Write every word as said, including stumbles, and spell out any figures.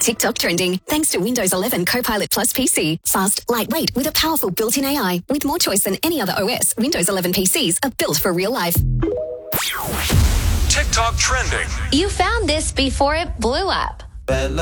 TikTok trending thanks to Windows eleven Copilot Plus P C. Fast, lightweight with a powerful built-in A I. With more choice than any other O S, Windows eleven P Cs are built for real life. TikTok trending. You found this before it blew up.